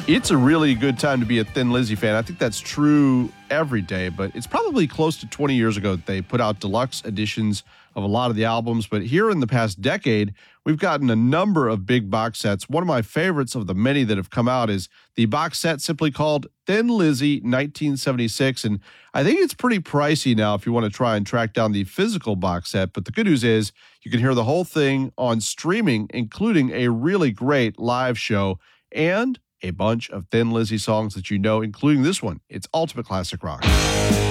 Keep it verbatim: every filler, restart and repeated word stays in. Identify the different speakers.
Speaker 1: It's a really good time to be a Thin Lizzy fan. I think that's true every day, but it's probably close to twenty years ago that they put out deluxe editions of a lot of the albums. But here in the past decade, we've gotten a number of big box sets. One of my favorites of the many that have come out is the box set simply called Thin Lizzy nineteen seventy-six. And I think it's pretty pricey now if you want to try and track down the physical box set. But the good news is you can hear the whole thing on streaming, including a really great live show and a bunch of Thin Lizzy songs that you know, including this one. It's ultimate classic rock.